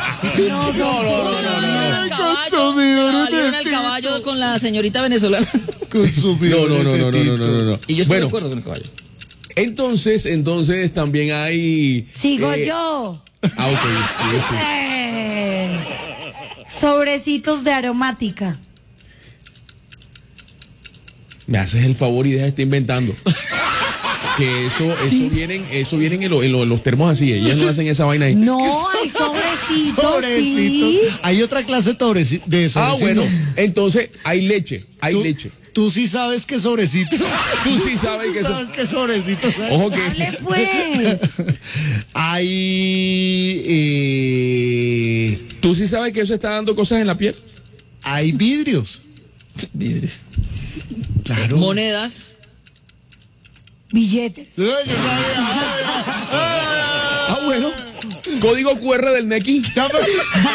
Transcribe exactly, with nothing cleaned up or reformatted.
No, no, no, no, no. Consumidores de tinto. El caballo con la señorita venezolana. Consumidores No, no, no, de no, no, tinto. no, no, no. Y yo estoy Bueno, de acuerdo con el caballo. Entonces, entonces también hay. Sigo eh, yo. Ah, ok. Sí, sí. Eh, sobrecitos de aromática. Me haces el favor y deja de estar inventando. Que eso, eso vienen, eso vienen en, lo- en lo- en los termos así. Ellas no hacen esa vaina ahí. No, hay sobrecitos, Sobrecito. sí. Hay otra clase de sobreci- de Ah, sobrecitos. bueno. Entonces hay leche, hay Tú- leche. Tú sí sabes que sobrecitos. Tú sí sabes que eso. ¿Sabes qué sobrecitos? Ojo que. Dale pues. Hay. eh, Tú sí sabes que eso está dando cosas en la piel. hay vidrios. Claro. Monedas. Billetes. Yo sabía. Ah, bueno. Código Q R del Nequi.